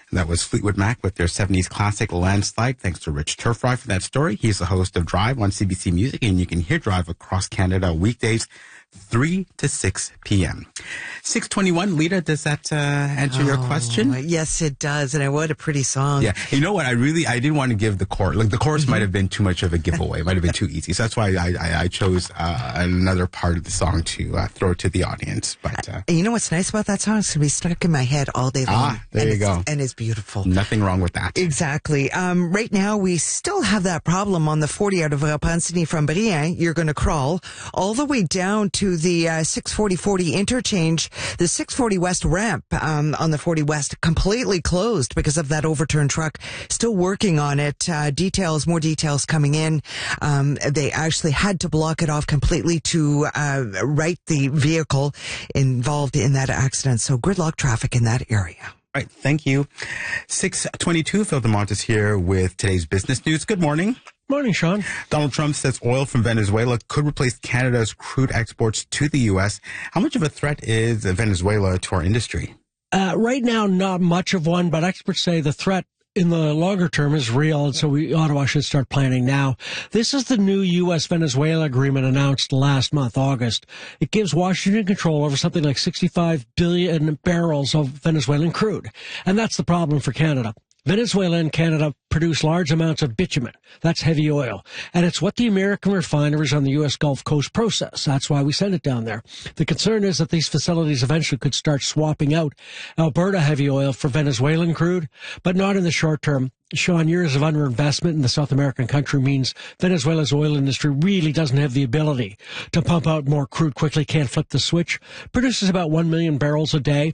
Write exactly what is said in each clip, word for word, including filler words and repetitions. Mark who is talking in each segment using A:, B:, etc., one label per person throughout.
A: And that was Fleetwood Mac with their seventies classic Landslide. Thanks to Rich Turfry for that story. He's the host of Drive on C B C Music, and you can hear Drive across Canada weekdays three to six p.m. six twenty-one, Lita, does that uh, answer oh, your question?
B: Yes, it does. And what a pretty song.
A: Yeah. You know what? I really, I didn't want to give the chorus. Like, the chorus mm-hmm. might have been too much of a giveaway. It might have been too easy. So that's why I, I, I chose uh, another part of the song to uh, throw to the audience. But uh,
B: you know what's nice about that song? It's going to be stuck in my head all day long.
A: Ah, there
B: and
A: you go.
B: And it's beautiful.
A: Nothing wrong with that.
B: Exactly. Um, right now, we still have that problem on the forty out of Repentigny from Brienne. You're going to crawl all the way down to the uh, six forty forty interchange. The six forty West ramp um, on the forty West completely closed because of that overturned truck. Still working on it. Uh, details, more details coming in. Um, they actually had to block it off completely to uh, right the vehicle involved in that accident. So gridlock traffic in that area.
A: All right, thank you. six twenty-two, Phil DeMont is here with today's business news. Good morning.
C: Morning, Sean.
A: Donald Trump says oil from Venezuela could replace Canada's crude exports to the U S. How much of a threat is Venezuela to our industry?
C: Uh, right now, not much of one, but experts say the threat in the longer term is real, and so we, Ottawa should start planning now. This is the new U S Venezuela agreement announced last month, August. It gives Washington control over something like sixty-five billion barrels of Venezuelan crude, and that's the problem for Canada. Venezuela and Canada produce large amounts of bitumen. That's heavy oil. And it's what the American refineries on the U S Gulf Coast process. That's why we send it down there. The concern is that these facilities eventually could start swapping out Alberta heavy oil for Venezuelan crude, but not in the short term. Sean, years of underinvestment in the South American country means Venezuela's oil industry really doesn't have the ability to pump out more crude quickly, can't flip the switch. Produces about one million barrels a day.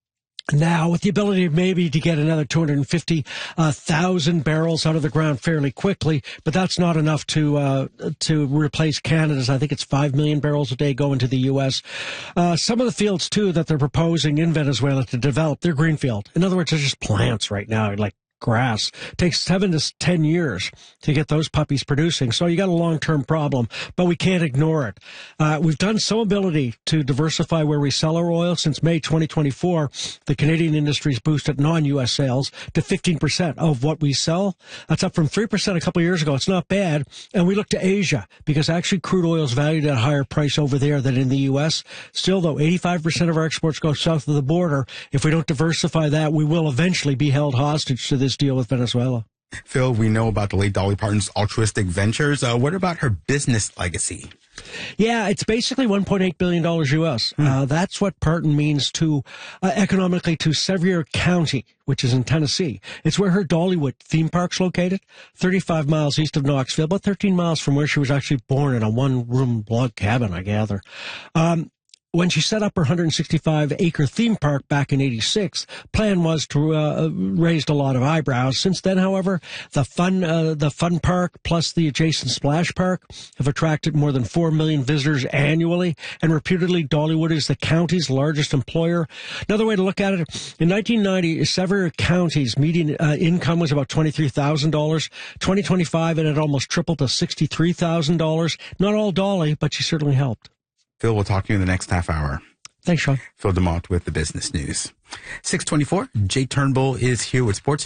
C: Now, with the ability maybe to get another two hundred fifty thousand uh, barrels out of the ground fairly quickly, but that's not enough to uh, to replace Canada's. I think it's five million barrels a day going to the U S. Uh, some of the fields, too, that they're proposing in Venezuela to develop, they're greenfield. In other words, they're just plants right now, like grass. It takes seven to ten years to get those puppies producing. So you got a long-term problem, but we can't ignore it. Uh, we've done some ability to diversify where we sell our oil. Since May twenty twenty-four, the Canadian industry's boosted non-U S sales to fifteen percent of what we sell. That's up from three percent a couple of years ago. It's not bad. And we look to Asia because actually crude oil is valued at a higher price over there than in the U S. Still, though, eighty-five percent of our exports go south of the border. If we don't diversify that, we will eventually be held hostage to this deal with Venezuela.
A: Phil, we know about the late Dolly Parton's altruistic ventures. Uh, what about her business legacy?
C: Yeah, it's basically one point eight billion dollars U S. Hmm. Uh, that's what Parton means to uh, economically to Sevier County, which is in Tennessee. It's where her Dollywood theme park's located, thirty-five miles east of Knoxville, about thirteen miles from where she was actually born in a one-room log cabin, I gather. Um, When she set up her one hundred sixty-five acre theme park back in eighty-six, plan was to uh, raised a lot of eyebrows. Since then, however, the fun uh, the fun park plus the adjacent splash park have attracted more than four million visitors annually, and reputedly Dollywood is the county's largest employer. Another way to look at it, in nineteen ninety, Sevier County's median uh, income was about twenty-three thousand dollars. twenty twenty-five, it had almost tripled to sixty-three thousand dollars. Not all Dolly, but she certainly helped.
A: Phil, we'll talk to you in the next half hour.
C: Thanks, Sean.
A: Phil DeMont with the business news. six twenty-four, Jay Turnbull is here with sports.